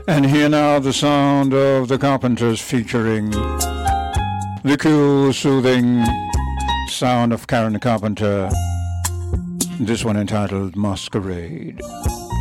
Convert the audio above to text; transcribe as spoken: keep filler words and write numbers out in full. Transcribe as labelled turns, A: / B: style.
A: And hear now the sound of the Carpenters featuring the cool, soothing sound of Karen Carpenter. This one entitled Masquerade.